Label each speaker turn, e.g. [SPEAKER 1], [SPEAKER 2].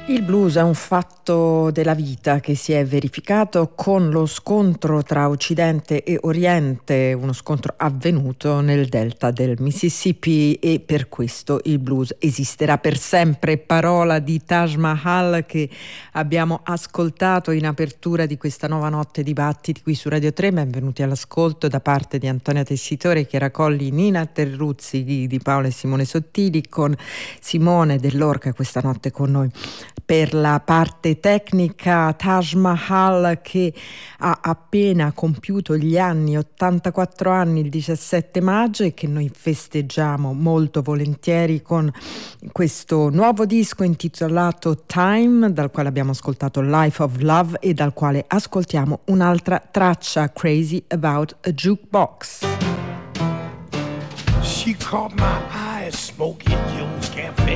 [SPEAKER 1] Il blues è un fatto della vita che si è verificato con lo scontro tra Occidente e Oriente, uno scontro avvenuto nel delta del Mississippi, e per questo il blues esisterà per sempre. Parola di Taj Mahal che abbiamo ascoltato in apertura di questa nuova notte di battiti qui su Radio 3. Benvenuti all'ascolto da parte di Antonia Tessitore, Chiara Colli, Nina Terruzzi, di Paola e Simone Sottili, con Simone Dell'Orca questa notte con noi per la parte tecnica. Taj Mahal, che ha appena compiuto gli anni 84 anni il 17 maggio e che noi festeggiamo molto volentieri con questo nuovo disco intitolato Time, dal quale abbiamo ascoltato Life of Love e dal quale ascoltiamo un'altra traccia, Crazy About a Jukebox.
[SPEAKER 2] She caught my eye smoking Joe's Cafe.